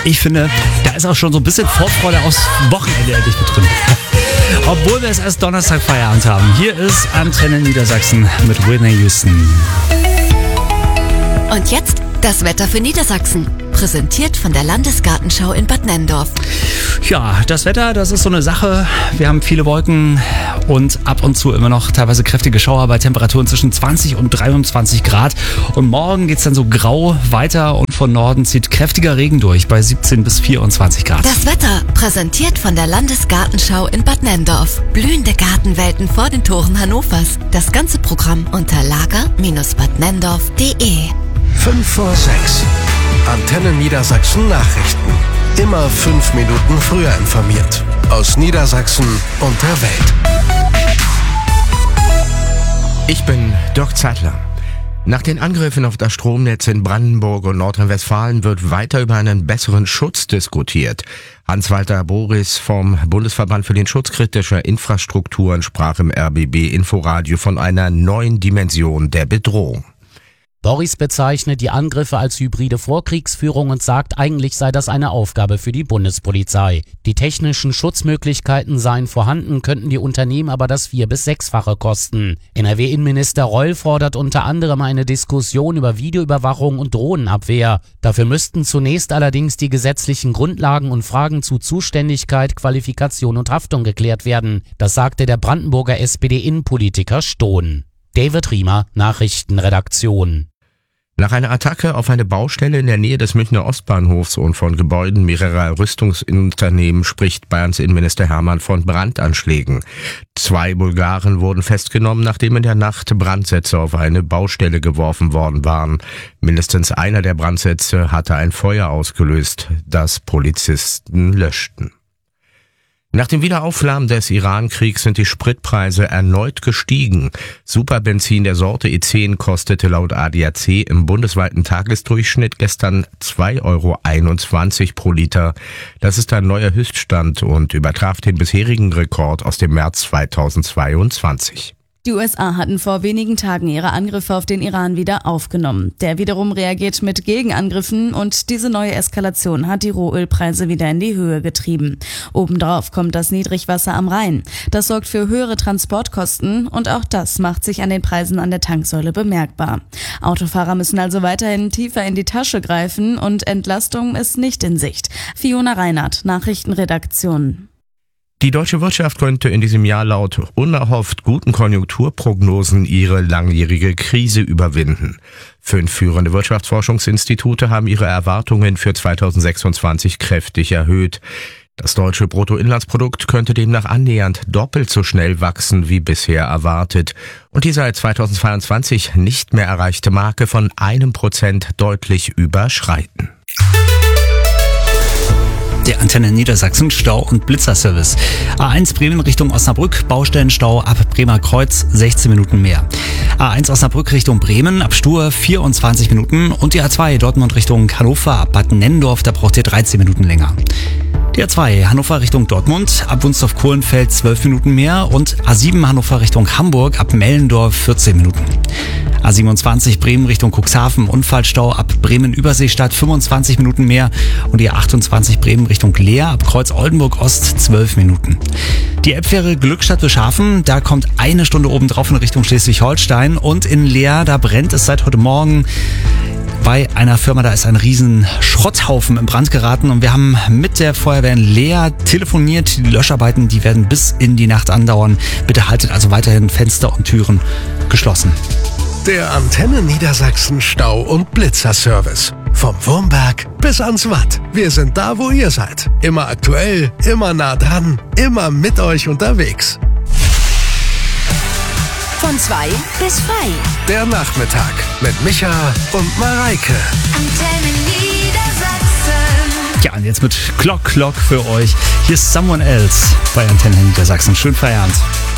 Ich finde, da ist auch schon so ein bisschen Vorfreude aufs Wochenende endlich mit drin. Obwohl wir es erst Donnerstag Feierabend haben. Hier ist Antenne Niedersachsen mit Whitney Houston. Und jetzt das Wetter für Niedersachsen. Präsentiert von der Landesgartenschau in Bad Nenndorf. Ja, das Wetter, das ist so eine Sache. Wir haben viele Wolken und ab und zu immer noch teilweise kräftige Schauer bei Temperaturen zwischen 20 und 23 Grad. Und morgen geht's dann so grau weiter und von Norden zieht kräftiger Regen durch bei 17 bis 24 Grad. Das Wetter, präsentiert von der Landesgartenschau in Bad Nenndorf. Blühende Gartenwelten vor den Toren Hannovers. Das ganze Programm unter lager-badnendorf.de. 5 vor 6. Antenne Niedersachsen Nachrichten. Immer 5 Minuten früher informiert. Aus Niedersachsen und der Welt. Ich bin Dirk Zeitler. Nach den Angriffen auf das Stromnetz in Brandenburg und Nordrhein-Westfalen wird weiter über einen besseren Schutz diskutiert. Hans-Walter Boris vom Bundesverband für den Schutz kritischer Infrastrukturen sprach im RBB Inforadio von einer neuen Dimension der Bedrohung. Boris bezeichnet die Angriffe als hybride Vorkriegsführung und sagt, eigentlich sei das eine Aufgabe für die Bundespolizei. Die technischen Schutzmöglichkeiten seien vorhanden, könnten die Unternehmen aber das 4- bis 6-fache kosten. NRW-Innenminister Reul fordert unter anderem eine Diskussion über Videoüberwachung und Drohnenabwehr. Dafür müssten zunächst allerdings die gesetzlichen Grundlagen und Fragen zu Zuständigkeit, Qualifikation und Haftung geklärt werden. Das sagte der Brandenburger SPD-Innenpolitiker Stohn. David Riemer, Nachrichtenredaktion. Nach einer Attacke auf eine Baustelle in der Nähe des Münchner Ostbahnhofs und von Gebäuden mehrerer Rüstungsunternehmen spricht Bayerns Innenminister Hermann von Brandanschlägen. 2 Bulgaren wurden festgenommen, nachdem in der Nacht Brandsätze auf eine Baustelle geworfen worden waren. Mindestens einer der Brandsätze hatte ein Feuer ausgelöst, das Polizisten löschten. Nach dem Wiederaufflammen des Iran-Kriegs sind die Spritpreise erneut gestiegen. Superbenzin der Sorte E10 kostete laut ADAC im bundesweiten Tagesdurchschnitt gestern 2,21 € pro Liter. Das ist ein neuer Höchststand und übertraf den bisherigen Rekord aus dem März 2022. Die USA hatten vor wenigen Tagen ihre Angriffe auf den Iran wieder aufgenommen. Der wiederum reagiert mit Gegenangriffen und diese neue Eskalation hat die Rohölpreise wieder in die Höhe getrieben. Obendrauf kommt das Niedrigwasser am Rhein. Das sorgt für höhere Transportkosten und auch das macht sich an den Preisen an der Tanksäule bemerkbar. Autofahrer müssen also weiterhin tiefer in die Tasche greifen und Entlastung ist nicht in Sicht. Fiona Reinhardt, Nachrichtenredaktion. Die deutsche Wirtschaft könnte in diesem Jahr laut unerhofft guten Konjunkturprognosen ihre langjährige Krise überwinden. 5 führende Wirtschaftsforschungsinstitute haben ihre Erwartungen für 2026 kräftig erhöht. Das deutsche Bruttoinlandsprodukt könnte demnach annähernd doppelt so schnell wachsen wie bisher erwartet und die seit 2022 nicht mehr erreichte Marke von 1% deutlich überschreiten. Der Antenne Niedersachsen Stau- und Blitzerservice. A1 Bremen Richtung Osnabrück, Baustellenstau ab Bremer Kreuz 16 Minuten mehr. A1 Osnabrück Richtung Bremen, ab Stur 24 Minuten und die A2 Dortmund Richtung Hannover, ab Bad Nenndorf, da braucht ihr 13 Minuten länger. Die A2 Hannover Richtung Dortmund, ab Wunsdorf-Kohlenfeld 12 Minuten mehr und A7 Hannover Richtung Hamburg, ab Mellendorf 14 Minuten. A27 Bremen Richtung Cuxhaven, Unfallstau ab Bremen-Überseestadt 25 Minuten mehr und die A28 Bremen Richtung Leer, ab Kreuz Oldenburg Ost 12 Minuten. Die Elbfähre Glückstadt-Wilshaven, da kommt eine Stunde obendrauf in Richtung Schleswig-Holstein und in Leer, da brennt es seit heute Morgen. Bei einer Firma, da ist ein riesen Schrotthaufen in Brand geraten und wir haben mit der Feuerwehr in Leer telefoniert. Die Löscharbeiten, die werden bis in die Nacht andauern. Bitte haltet also weiterhin Fenster und Türen geschlossen. Der Antenne Niedersachsen Stau- und Blitzerservice. Vom Wurmberg bis ans Watt. Wir sind da, wo ihr seid. Immer aktuell, immer nah dran, immer mit euch unterwegs. Von 2 bis 3. Der Nachmittag mit Micha und Mareike. Antenne Niedersachsen. Ja, und jetzt mit Clock für euch. Hier ist Someone Else bei Antenne Niedersachsen. Schönen Feierabend.